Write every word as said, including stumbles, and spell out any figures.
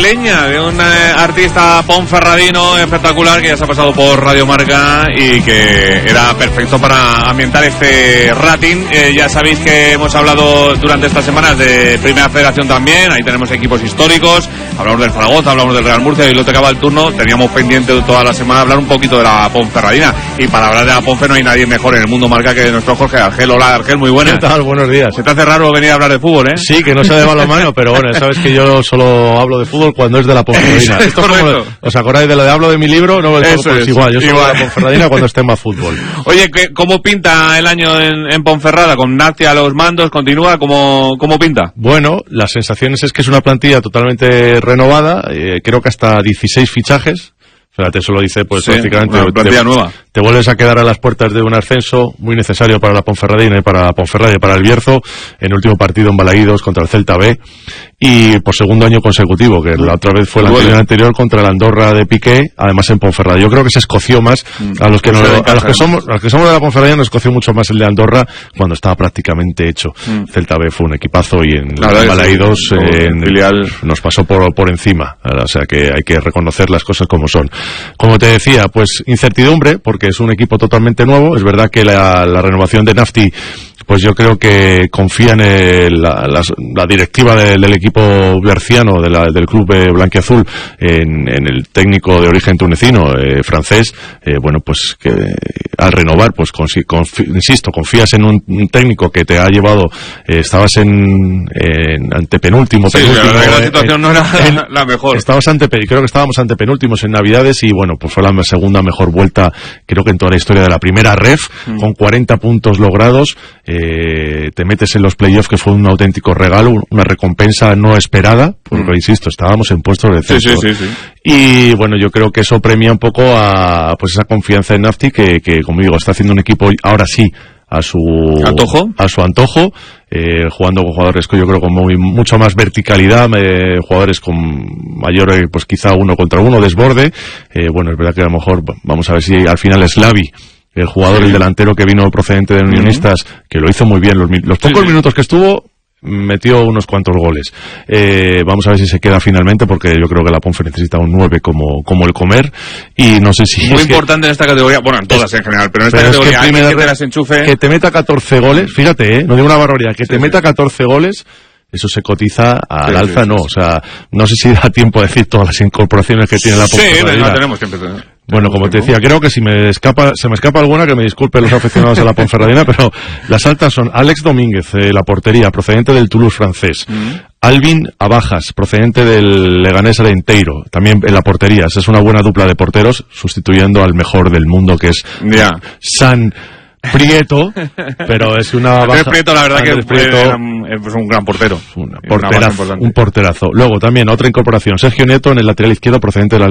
navideña de un eh, artista ponferradino espectacular que ya se ha pasado por Radio Marca y que era perfecto para ambientar este rating. Eh, ya sabéis que hemos hablado durante estas semanas de Primera Federación también, ahí tenemos equipos históricos, hablamos del Zaragoza, hablamos del Real Murcia y lo tocaba el turno, teníamos pendiente toda la semana hablar un poquito de la Ponferradina, y para hablar de la Ponfe no hay nadie mejor en el mundo Marca que nuestro Jorge Argel. Hola Argel, muy buenas. ¿Qué tal? Buenos días. Se te hace raro venir a hablar de fútbol, ¿eh? Sí, que no sea de balonmano, pero bueno, sabes que yo solo hablo de fútbol cuando es de la Ponferradina. Es Esto es como, ¿os acordáis de lo de hablo de mi libro? No, Eso pues es. igual, yo solo Igual. de la Ponferradina cuando esté más fútbol. Oye, ¿cómo pinta el año en, en Ponferrada? Con Nafti a los mandos, continúa, ¿cómo, cómo pinta? Bueno, las sensaciones es que es una plantilla totalmente renovada, eh, creo que hasta dieciséis fichajes. Fíjate, eso lo dice, pues Sí, prácticamente una plantilla te, nueva. Te vuelves a quedar a las puertas de un ascenso muy necesario para la Ponferradina y para la Ponferrada y para el Bierzo, en el último partido en Balaídos contra el Celta B, y por segundo año consecutivo, que la otra vez fue la anterior, anterior contra el Andorra de Piqué, además en Ponferrada. Yo creo que se escoció más, a los que, no, a los que somos a los que somos de la Ponferradina nos escoció mucho más el de Andorra cuando estaba prácticamente hecho. Mm. Celta B fue un equipazo y en Balaídos sí, eh, en filial nos pasó por, por encima, o sea que hay que reconocer las cosas como son. Como te decía, pues incertidumbre, porque es un equipo totalmente nuevo. Es verdad que la, la renovación de Nafti, pues yo creo que confía en el, la, la, la directiva de, del equipo berciano, de la, del club eh, blanquiazul, en, en el técnico de origen tunecino, eh, francés. Eh, bueno, pues que al renovar, pues confi, confi, insisto, confías en un, un técnico que te ha llevado, eh, estabas en, en antepenúltimo, sí, penúltimo. La, la eh, situación eh, no era en, la mejor. Estábamos ante, creo que estábamos antepenúltimos en Navidades y bueno, pues fue la segunda mejor vuelta, creo que en toda la historia de la primera ref, mm. con cuarenta puntos logrados. Eh, te metes en los playoffs, que fue un auténtico regalo, una recompensa no esperada, porque mm. insisto, estábamos en puestos de descenso. Sí, sí, sí, sí. Y bueno, yo creo que eso premia un poco a pues esa confianza en Nafti, que, que como digo, está haciendo un equipo ahora sí a su antojo, a su antojo eh, jugando con jugadores que yo creo con muy, mucho más verticalidad, eh, jugadores con mayor, eh, pues quizá uno contra uno, desborde. Eh, bueno, es verdad que a lo mejor vamos a ver si al final es Slavi, el jugador, sí. el delantero que vino procedente de Unionistas, uh-huh. que lo hizo muy bien, los, los pocos sí, sí. minutos que estuvo, metió unos cuantos goles. Eh, vamos a ver si se queda finalmente, porque yo creo que la Ponfe necesita un nueve como, como el comer, y no sé si... Muy es importante que, en esta categoría, bueno, en todas en general, pero en esta pero categoría es que, alguien que te las enchufe... Que te meta catorce goles, fíjate, eh, no digo una barbaridad, que sí, te sí. meta catorce goles... Eso se cotiza al sí, alza, sí, no, sí. o sea, no sé si da tiempo a decir todas las incorporaciones que tiene la Ponferradina. Sí, no tenemos tiempo. Bueno, como te decía, creo que si me escapa, se me escapa alguna, que me disculpen los aficionados a la Ponferradina, pero las altas son Alex Domínguez, eh, la portería, procedente del Toulouse francés. Mm-hmm. Alvin Abajas, procedente del Leganés de Enteiro, también en la portería. Esa es una buena dupla de porteros, sustituyendo al mejor del mundo, que es yeah. San Prieto, pero es una baja... Prieto, la verdad Andrés que Prieto, era un, es un gran portero. Una porterazo, una un porterazo. Luego también otra incorporación, Sergio Nieto en el lateral izquierdo, procedente del